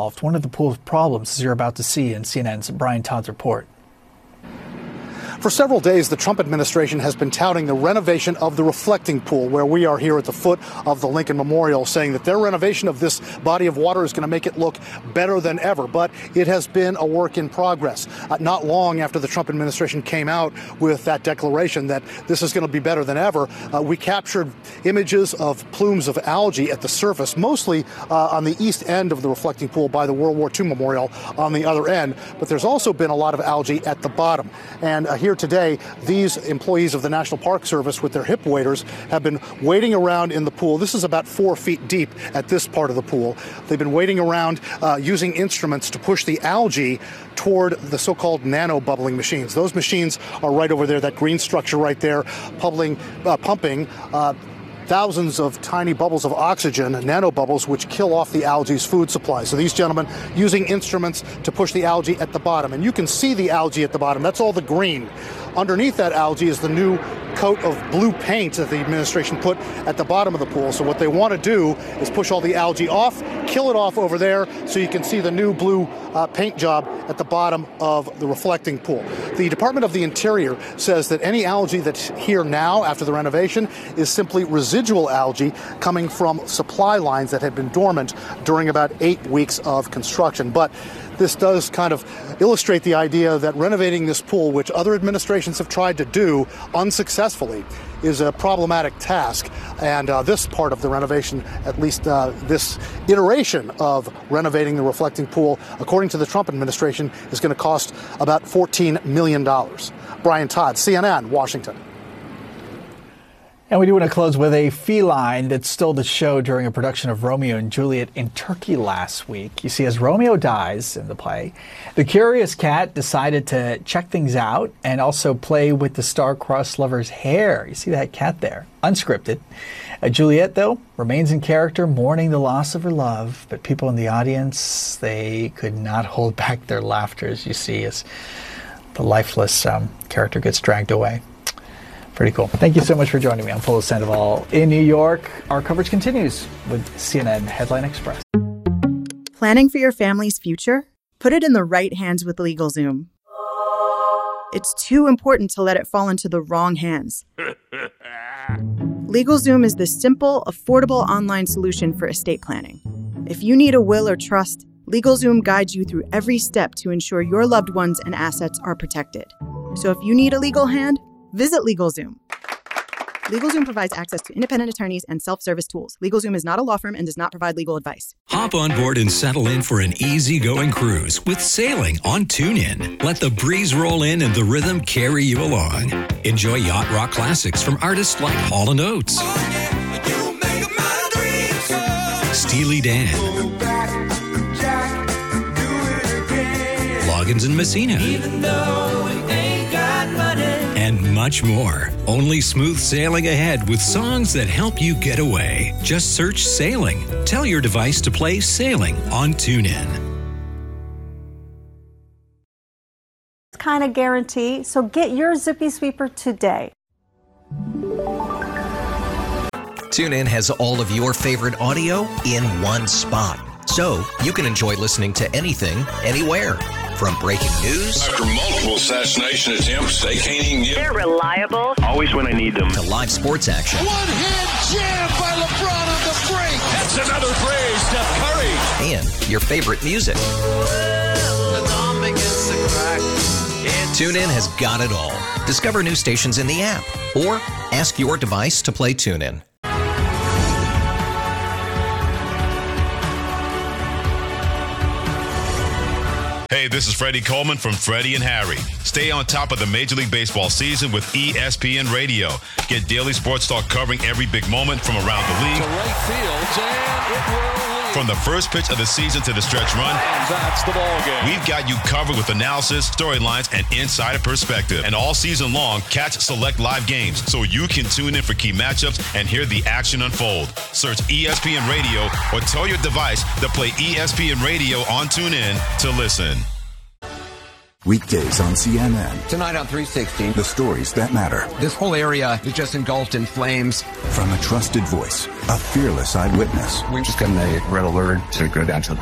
solved one of the pool's problems, as you're about to see in CNN's Brian Todd's report. For several days, the Trump administration has been touting the renovation of the reflecting pool, where we are here at the foot of the Lincoln Memorial, saying that their renovation of this body of water is going to make it look better than ever. But it has been a work in progress. Not long after the Trump administration came out with that declaration that this is going to be better than ever, we captured images of plumes of algae at the surface, mostly on the east end of the reflecting pool by the World War II Memorial on the other end. But there's also been a lot of algae at the bottom. And here today, these employees of the National Park Service with their hip waders have been wading around in the pool. This is about 4 feet deep at this part of the pool. They've been wading around using instruments to push the algae toward the so-called nano bubbling machines. Those machines are right over there, that green structure right there, pumping thousands of tiny bubbles of oxygen, nanobubbles, which kill off the algae's food supply. So these gentlemen using instruments to push the algae at the bottom. And you can see the algae at the bottom. That's all the green. Underneath that algae is the new coat of blue paint that the administration put at the bottom of the pool. So what they want to do is push all the algae off, kill it off over there, so you can see the new blue paint job at the bottom of the reflecting pool. The Department of the Interior says that any algae that's here now after the renovation is simply residual algae coming from supply lines that had been dormant during about 8 weeks of construction. But this does kind of illustrate the idea that renovating this pool, which other administrations have tried to do unsuccessfully, is a problematic task. And this part of the renovation, at least this iteration of renovating the reflecting pool, according to the Trump administration, is going to cost about $14 million. Brian Todd, CNN, Washington. And we do want to close with a feline that stole the show during a production of Romeo and Juliet in Turkey last week. You see, as Romeo dies in the play, the curious cat decided to check things out and also play with the star-crossed lover's hair. You see that cat there, unscripted. Juliet, though, remains in character, mourning the loss of her love. But people in the audience, they could not hold back their laughter, as you see, as the lifeless character gets dragged away. Pretty cool. Thank you so much for joining me. I'm Polo Sandoval in New York. Our coverage continues with CNN Headline Express. Planning for your family's future? Put it in the right hands with LegalZoom. It's too important to let it fall into the wrong hands. LegalZoom is the simple, affordable online solution for estate planning. If you need a will or trust, LegalZoom guides you through every step to ensure your loved ones and assets are protected. So if you need a legal hand, visit LegalZoom. LegalZoom provides access to independent attorneys and self-service tools. LegalZoom is not a law firm and does not provide legal advice. Hop on board and settle in for an easygoing cruise with sailing on TuneIn. Let the breeze roll in and the rhythm carry you along. Enjoy yacht rock classics from artists like Hall & Oates, Steely Dan, Loggins and Messina, and much more. Only smooth sailing ahead with songs that help you get away. Just search Sailing. Tell your device to play Sailing on TuneIn. Kind of guarantee, so get your Zippy Sweeper today. TuneIn has all of your favorite audio in one spot, so you can enjoy listening to anything, anywhere. From breaking news after multiple assassination attempts, they can't even get. They're reliable. Always when I need them. To live sports action. One-hand jam by LeBron on the break. That's another phrase, Steph Curry. And your favorite music. TuneIn has got it all. Discover new stations in the app or ask your device to play TuneIn. Hey, this is Freddie Coleman from Freddie and Harry. Stay on top of the Major League Baseball season with ESPN Radio. Get daily sports talk covering every big moment from around the league. To right field, and it will lead. From the first pitch of the season to the stretch run. And that's the ball game. We've got you covered with analysis, storylines, and insider perspective. And all season long, catch select live games so you can tune in for key matchups and hear the action unfold. Search ESPN Radio or tell your device to play ESPN Radio on TuneIn to listen. Weekdays on CNN. Tonight on 360. The stories that matter. This whole area is just engulfed in flames. From a trusted voice, a fearless eyewitness. We've just gotten a red alert to go down to the